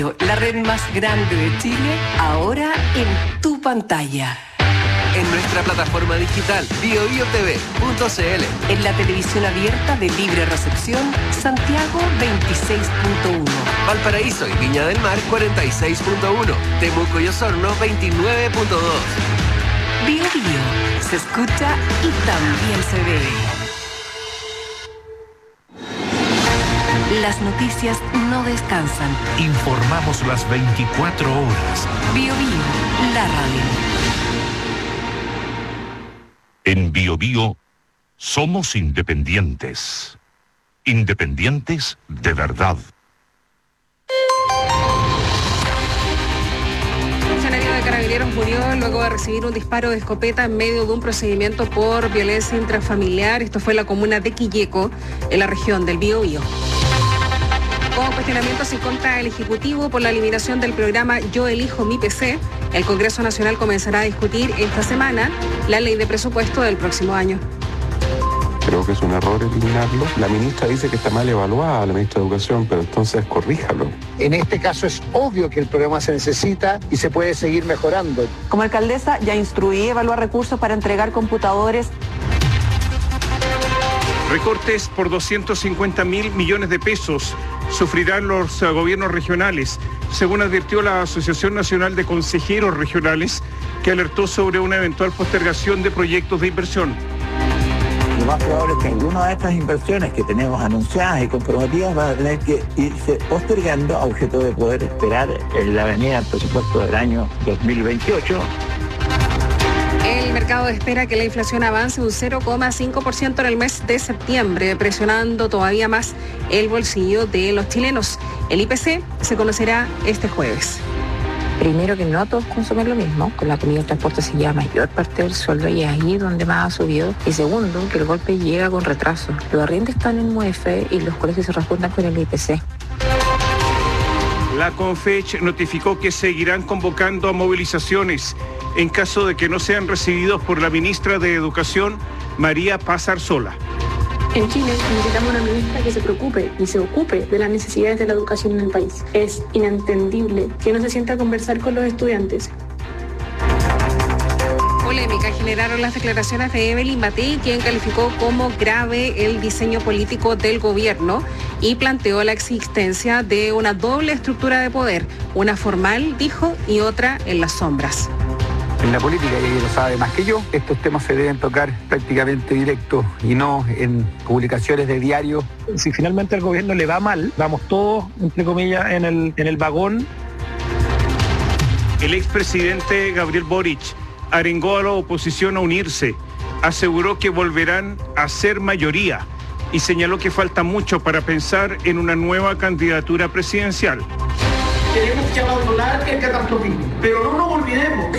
Bio, la red más grande de Chile, ahora en tu pantalla. En nuestra plataforma digital biobiotv.cl. En la televisión abierta de libre recepción, Santiago 26.1. Valparaíso y Viña del Mar 46.1. Temuco y Osorno 29.2. Bio Bio, se escucha y también se ve. Las noticias no descansan. Informamos las 24 horas. Bio Bio, la radio. En Bio Bio somos independientes. Independientes de verdad. Un funcionario de Carabineros murió luego de recibir un disparo de escopeta en medio de un procedimiento por violencia intrafamiliar. Esto fue en la comuna de Quilleco, en la región del Bio Bio. Con cuestionamientos en contra del Ejecutivo por la eliminación del programa Yo Elijo Mi PC, el Congreso Nacional comenzará a discutir esta semana la ley de presupuesto del próximo año. Creo que es un error eliminarlo. La ministra dice que está mal evaluada, la ministra de Educación, pero entonces corríjalo. En este caso es obvio que el programa se necesita y se puede seguir mejorando. Como alcaldesa ya instruí evaluar recursos para entregar computadores. Recortes por 250.000 millones de pesos sufrirán los gobiernos regionales, según advirtió la Asociación Nacional de Consejeros Regionales, que alertó sobre una eventual postergación de proyectos de inversión. Lo más probable es que alguna de estas inversiones que tenemos anunciadas y comprometidas va a tener que irse postergando a objeto de poder esperar en la venida del presupuesto del año 2028. El mercado espera que la inflación avance un 0,5% en el mes de septiembre, presionando todavía más el bolsillo de los chilenos. El IPC se conocerá este jueves. Primero, que no todos consumen lo mismo, con la comida y el transporte se lleva mayor parte del sueldo y es ahí donde más ha subido. Y segundo, que el golpe llega con retraso. Los arriendos están en MUEF y los colegios se respondan con el IPC. La CONFECH notificó que seguirán convocando a movilizaciones en caso de que no sean recibidos por la ministra de Educación, María Paz Arzola. En Chile necesitamos una ministra que se preocupe y se ocupe de las necesidades de la educación en el país. Es inentendible que no se sienta a conversar con los estudiantes. Polémica generaron las declaraciones de Evelyn Matei, quien calificó como grave el diseño político del gobierno y planteó la existencia de una doble estructura de poder, una formal, dijo, y otra en las sombras. En la política, y ella lo sabe más que yo, estos temas se deben tocar prácticamente directo y no en publicaciones de diario. Si finalmente al gobierno le va mal, vamos todos, entre comillas, en el vagón. El expresidente Gabriel Boric arengó a la oposición a unirse, aseguró que volverán a ser mayoría y señaló que falta mucho para pensar en una nueva candidatura presidencial. Tenemos que abandonar el catastrofismo, pero no nos olvidemos